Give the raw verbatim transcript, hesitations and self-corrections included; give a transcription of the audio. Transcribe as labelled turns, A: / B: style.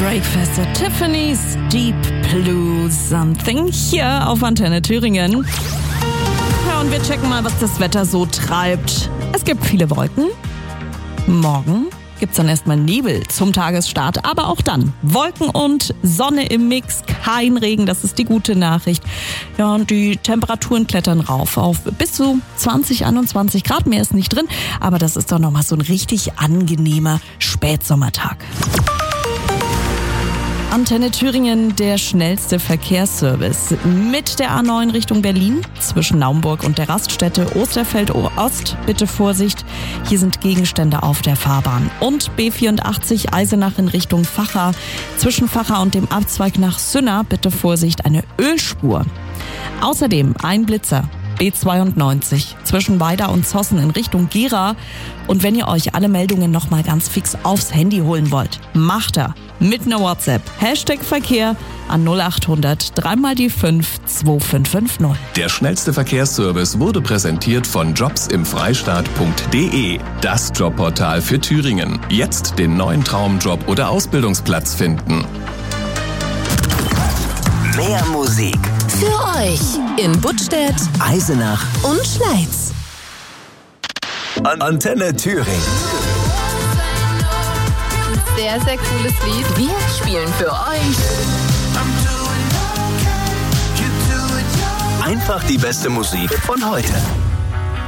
A: Breakfast at Tiffany's Deep Blue Something hier auf Antenne Thüringen. Ja, und wir checken mal, was das Wetter so treibt. Es gibt viele Wolken. Morgen gibt's dann erstmal Nebel zum Tagesstart, aber auch dann Wolken und Sonne im Mix, kein Regen, das ist die gute Nachricht. Ja, und die Temperaturen klettern rauf auf bis zu zwanzig, einundzwanzig Grad, mehr ist nicht drin, aber das ist doch nochmal so ein richtig angenehmer Spätsommertag. Antenne Thüringen, der schnellste Verkehrsservice mit der A neun Richtung Berlin zwischen Naumburg und der Raststätte Osterfeld-Ost. Bitte Vorsicht, hier sind Gegenstände auf der Fahrbahn. Und B vierundachtzig Eisenach in Richtung Vacha. Zwischen Vacha und dem Abzweig nach Sünna, bitte Vorsicht, eine Ölspur. Außerdem ein Blitzer. B zweiundneunzig zwischen Weida und Zossen in Richtung Gera. Und wenn ihr euch alle Meldungen nochmal ganz fix aufs Handy holen wollt, macht er mit einer WhatsApp. Hashtag Verkehr an null acht hundert drei mal die fünf zwei fünf fünf null.
B: Der schnellste Verkehrsservice wurde präsentiert von jobs im freistaat punkt de. Das Jobportal für Thüringen. Jetzt den neuen Traumjob oder Ausbildungsplatz finden.
C: Mehr Musik
D: für euch in Buttstädt,
C: Eisenach
D: und Schleiz.
C: An- Antenne Thüringen.
D: Sehr, sehr cooles Lied. Wir spielen für euch
C: Einfach die beste Musik von heute.